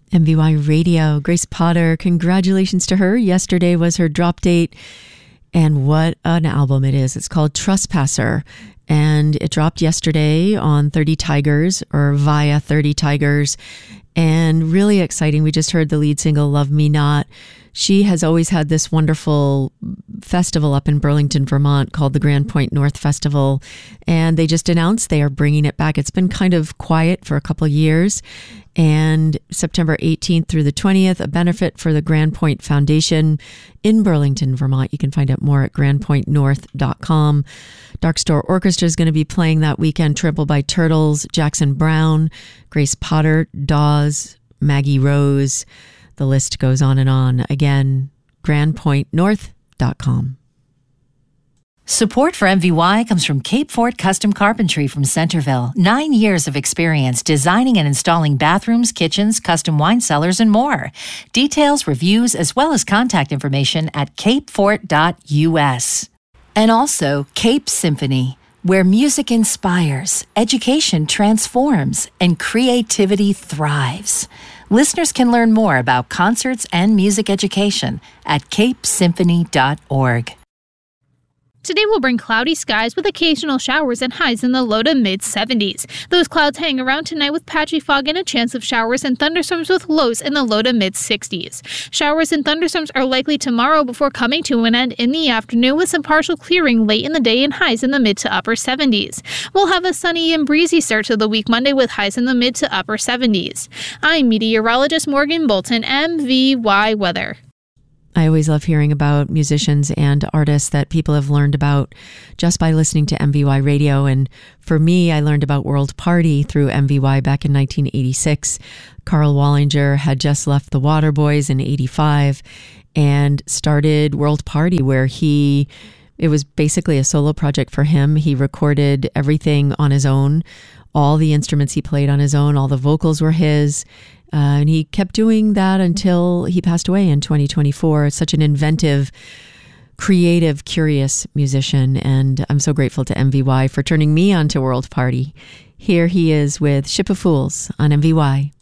MVY Radio, Grace Potter, congratulations to her. Yesterday was her drop date, and what an album it is. It's called Trespasser, and it dropped yesterday on 30 Tigers, or via 30 Tigers, and really exciting. We just heard the lead single, Love Me Not. She has always had this wonderful festival up in Burlington, Vermont called the Grand Point North Festival, and they just announced they are bringing it back. It's been kind of quiet for a couple of years, and September 18th through the 20th, a benefit for the Grand Point Foundation in Burlington, Vermont. You can find out more at grandpointnorth.com. Dark Store Orchestra is going to be playing that weekend. Trampled by Turtles, Jackson Browne, Grace Potter, Dawes, Maggie Rose. The list goes on and on. Again, grandpointnorth.com. Support for MVY comes from Cape Fort Custom Carpentry from Centerville. 9 years of experience designing and installing bathrooms, kitchens, custom wine cellars, and more. Details, reviews, as well as contact information at capefort.us. And also Cape Symphony, where music inspires, education transforms, and creativity thrives. Listeners can learn more about concerts and music education at capesymphony.org. Today will bring cloudy skies with occasional showers and highs in the low to mid-70s. Those clouds hang around tonight with patchy fog and a chance of showers and thunderstorms with lows in the low to mid-60s. Showers and thunderstorms are likely tomorrow before coming to an end in the afternoon with some partial clearing late in the day and highs in the mid to upper 70s. We'll have a sunny and breezy start to the week Monday with highs in the mid to upper 70s. I'm meteorologist Morgan Bolton, MVY Weather. I always love hearing about musicians and artists that people have learned about just by listening to MVY Radio. And for me, I learned about World Party through MVY back in 1986. Carl Wallinger had just left the Waterboys in 85 and started World Party, where it was basically a solo project for him. He recorded everything on his own. All the instruments he played on his own, all the vocals were his. And he kept doing that until he passed away in 2024. Such an inventive, creative, curious musician. And I'm so grateful to MVY for turning me on to World Party. Here he is with Ship of Fools on MVY.